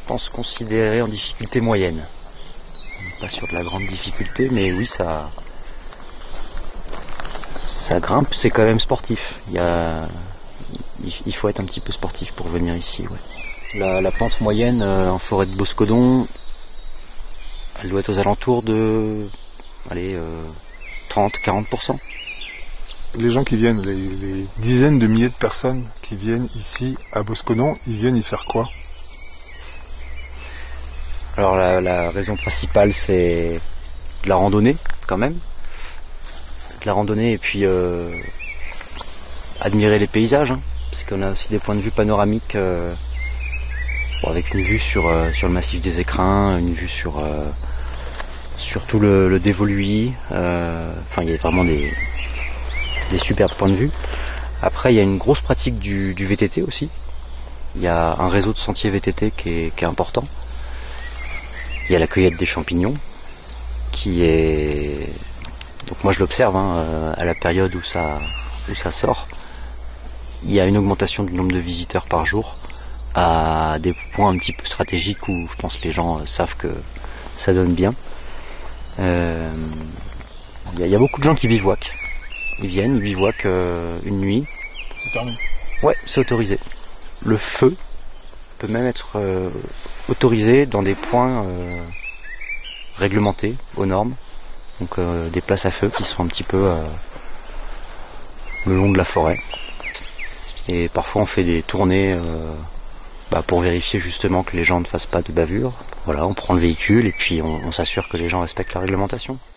pense, considéré en difficulté moyenne. Pas sur de la grande difficulté, mais oui, ça grimpe, c'est quand même sportif. Il faut être un petit peu sportif pour venir ici. Ouais. La pente moyenne en forêt de Boscodon, elle doit être aux alentours de 30-40%. Les gens qui viennent, les dizaines de milliers de personnes qui viennent ici à Boscodon, ils viennent y faire quoi? Alors la raison principale, c'est de la randonnée quand même. De la randonnée et puis admirer les paysages, hein, parce qu'on a aussi des points de vue panoramiques avec une vue sur le massif des Écrins, une vue sur tout le Dévoluy. Enfin, il y a vraiment des superbes points de vue. Après, il y a une grosse pratique du VTT aussi. Il y a un réseau de sentiers VTT qui est important. Il y a la cueillette des champignons qui est... Donc moi je l'observe à la période où ça sort. Il y a une augmentation du nombre de visiteurs par jour à des points un petit peu stratégiques où je pense que les gens savent que ça donne bien. Il y a beaucoup de gens qui bivouaquent. Ils viennent, ils bivouaquent une nuit. C'est permis? Ouais, c'est autorisé. Le feu peut même être autorisé dans des points réglementés aux normes. Donc des places à feu qui sont un petit peu le long de la forêt. Et parfois on fait des tournées pour vérifier justement que les gens ne fassent pas de bavure. Voilà, on prend le véhicule et puis on s'assure que les gens respectent la réglementation.